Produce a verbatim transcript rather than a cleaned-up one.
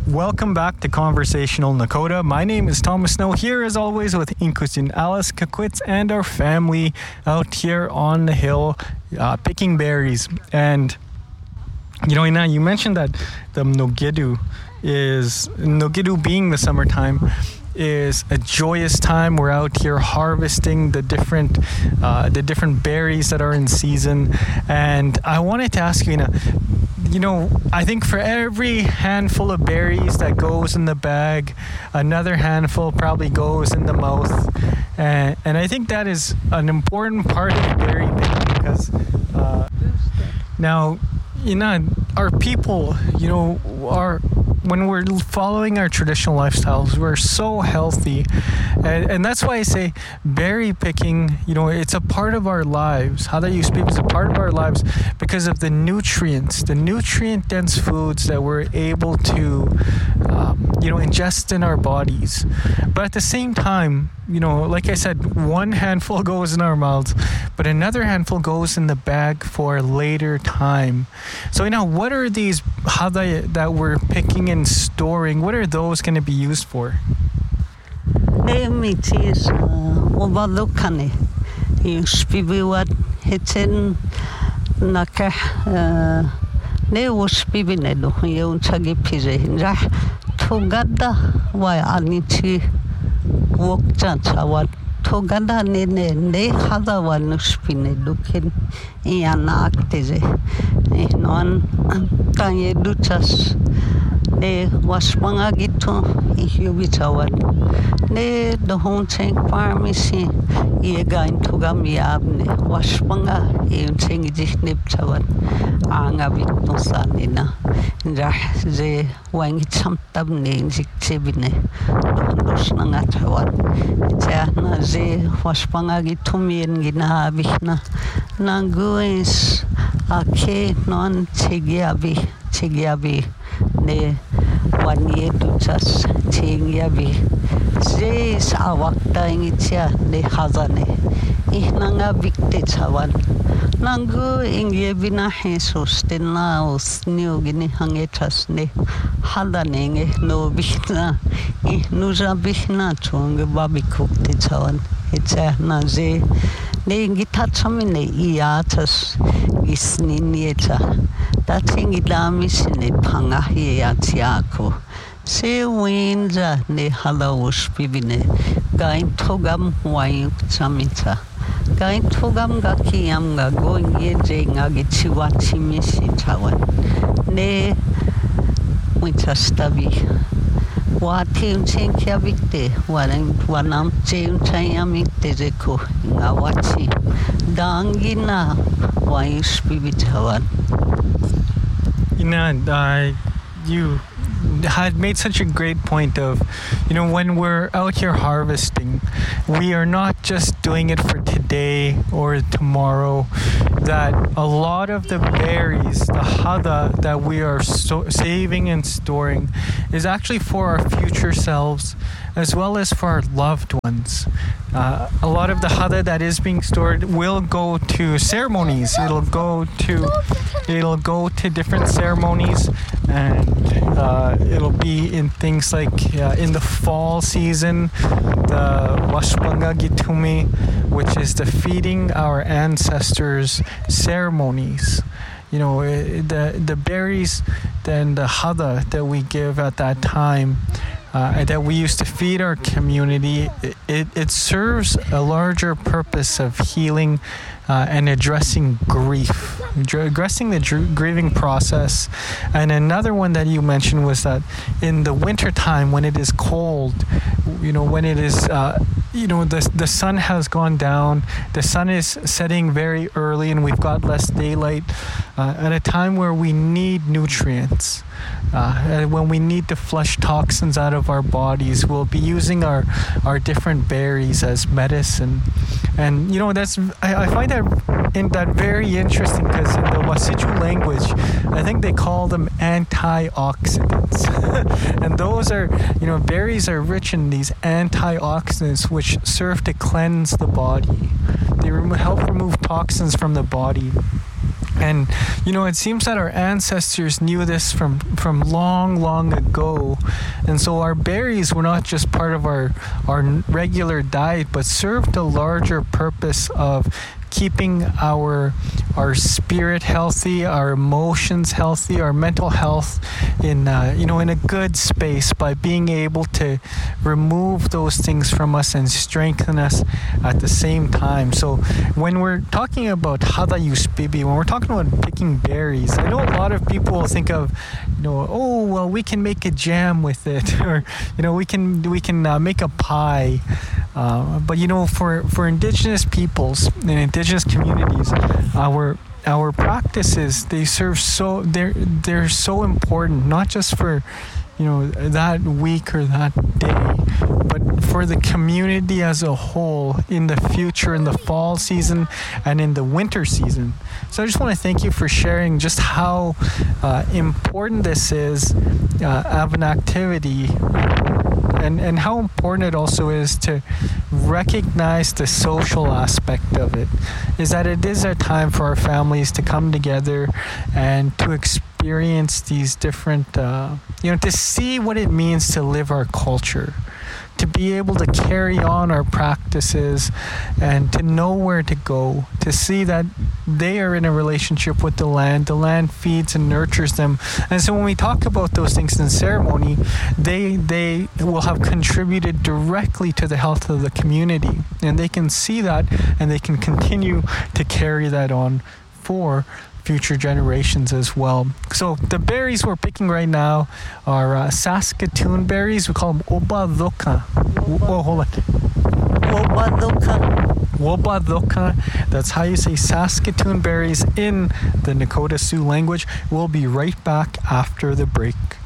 Welcome back to Conversational Nakota. My name is Thomas Snow, here as always with Inkusin Alice Kakwitz and our family out here on the hill uh, picking berries. And you know, Ina, you mentioned that the Nogidu is, Nogidu being the summertime, is a joyous time. We're out here harvesting the different uh, the different berries that are in season. And I wanted to ask you, Ina, you know, I think for every handful of berries that goes in the bag, another handful probably goes in the mouth. And, and I think that is an important part of berry picking because uh, now, you know, our people, you know, are when we're following our traditional lifestyles, we're so healthy. And, and that's why I say berry picking, you know, it's a part of our lives. How that you speak is a part of our lives because of the nutrients, the nutrient-dense foods that we're able to, um, you know, ingest in our bodies. But at the same time, you know, like I said, one handful goes in our mouths, but another handful goes in the bag for a later time. So, you know, what are these hada that we're picking and storing? What are those going to be used for? Nemitis overlookane. You spibiwat hitten naka ne uspibinedo. You tagi pise. Jah togada why aniti walk chawat. Togada ne ne ne hada wan uspinedo ken iana akteze. Non tanye duchas. Ne wasmanga gitu ihyubi chawat. Ne the home tank pharmacy ye gain tugam yabne wasmanga e tank jiknip chawat anga bitno sanina ja ze wangi chamtab ne jiktebine dosnanga chawat ja na ze wasmanga gitu mien gina bihna nanguis ake non chegiabi chegiabi ne wani duchas chegiabi ze sawakta ingitia ne hazane ihnanga bikte chawan nangu ingie bina Jesus tena osnio gini hangetas ne hadane nge no bihna ihnuja bihna chunge babikukte chawan echa na ze ne ngita chamine iatas isni nieta datingi damisine panga hiatiako se winja ne halawush bibine gain togam wayu chamita gain togam gakiyam ga goinge jenga gichiwachi misi chawan ne winchastabi wati unchenkia bikte waran wanam che unchayamikte zeko ngawachi dangina wayush bibitawan. You know, uh, you had made such a great point of, you know, when we're out here harvesting, we are not just doing it for today or tomorrow, that a lot of the berries, the hada that we are so saving and storing is actually for our future selves as well as for our loved ones. Uh, a lot of the hada that is being stored will go to ceremonies. It'll go to it'll go to different ceremonies, and uh, it'll be in things like uh, in the fall season, the Washpanga Gitumi, which is the feeding our ancestors ceremonies. You know, the the berries, then the hada that we give at that time. Uh, that we used to feed our community, it, it serves a larger purpose of healing uh, and addressing grief, addressing the dr- grieving process. And another one that you mentioned was that in the wintertime, when it is cold, you know, when it is, uh, you know, the, the sun has gone down, the sun is setting very early and we've got less daylight uh, at a time where we need nutrients. Uh, when we need to flush toxins out of our bodies, we'll be using our, our different berries as medicine. And, you know, that's I, I find that in that very interesting because in the Wasiju language, I think they call them antioxidants. And those are, you know, berries are rich in these antioxidants which serve to cleanse the body. They rem- help remove toxins from the body. And, you know, it seems that our ancestors knew this from, from long, long ago. And so our berries were not just part of our, our regular diet, but served a larger purpose of keeping our our spirit healthy, our emotions healthy, our mental health in uh, you know in a good space by being able to remove those things from us and strengthen us at the same time. So when we're talking about hadayuspibi, when we're talking about picking berries, I know a lot of people will think of, you know, oh well, we can make a jam with it, or you know, we can we can uh, make a pie. Uh, but you know, for, for indigenous peoples and indigenous communities, our our practices, they serve so they're they're so important, not just for, you know, that week or that day, but for the community as a whole in the future, in the fall season and in the winter season. So I just want to thank you for sharing just how uh, important this is uh, of an activity. And, and how important it also is to recognize the social aspect of it, is that it is a time for our families to come together and to experience these different, uh, you know, to see what it means to live our culture, to be able to carry on our practices and to know where to go, to see that they are in a relationship with the land. The land feeds and nurtures them. And so when we talk about those things in ceremony, they they will have contributed directly to the health of the community. And they can see that and they can continue to carry that on for future generations as well. So the berries we're picking right now are uh, Saskatoon berries. We call them obadoka. Oh, hold on. Obadoka. Wobadoka. That's how you say Saskatoon berries in the Nakota Sioux language. We'll be right back after the break.